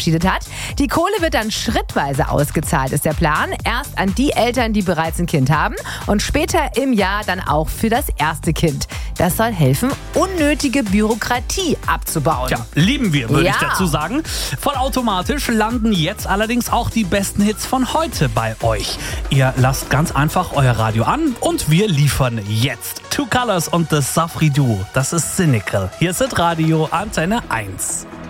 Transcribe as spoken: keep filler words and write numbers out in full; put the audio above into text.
verabschiedet hat. Die Kohle wird dann schrittweise ausgezahlt, ist der Plan. Erst an die Eltern, die bereits ein Kind haben und später im Jahr dann auch für das erste Kind. Das soll helfen, unnötige Bürokratie abzubauen. Tja, lieben wir, würde Ja. ich dazu sagen. Vollautomatisch landen jetzt allerdings auch die besten Hits von heute bei euch. Ihr lasst ganz einfach euer Radio an und wir liefern jetzt Two Colors und The Safri Duo. Das ist Cynical. Hier ist Radio Antenne eins.